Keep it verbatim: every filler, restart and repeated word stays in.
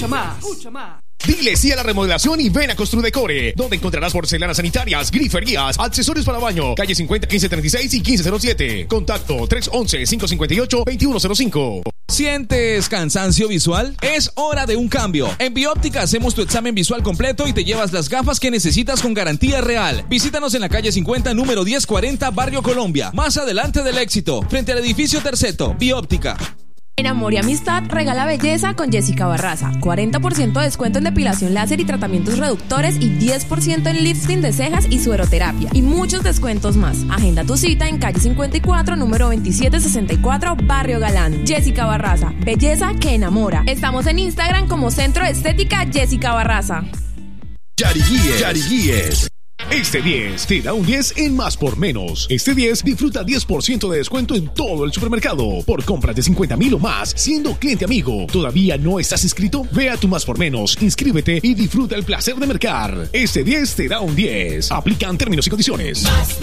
Escucha más. Escucha más. Dile sí a la remodelación y ven a Construdecore, donde encontrarás porcelanas sanitarias, griferías, accesorios para baño. Calle cincuenta, quince treinta y seis y quince cero siete. Contacto tres once, cinco cincuenta y ocho, veintiuno cero cinco. ¿Sientes cansancio visual? Es hora de un cambio. En Bióptica hacemos tu examen visual completo y te llevas las gafas que necesitas con garantía real. Visítanos en la calle cincuenta, número diez cuarenta, Barrio Colombia. Más adelante del Éxito, frente al edificio Terceto. Bióptica. En Amor y Amistad, regala belleza con Jessica Barraza. cuarenta por ciento de descuento en depilación láser y tratamientos reductores y diez por ciento en lifting de cejas y sueroterapia. Y muchos descuentos más. Agenda tu cita en calle cincuenta y cuatro, número veintisiete sesenta y cuatro, Barrio Galán. Jessica Barraza, belleza que enamora. Estamos en Instagram como Centro Estética Jessica Barraza. Yariguíes. Yariguíes. Este diez te da un diez en Más por Menos. Este diez disfruta diez por ciento de descuento en todo el supermercado por compras de cincuenta mil o más, siendo cliente amigo. ¿Todavía no estás inscrito? Ve a tu Más por Menos, inscríbete y disfruta el placer de mercar. Este diez te da un diez. Aplican términos y condiciones.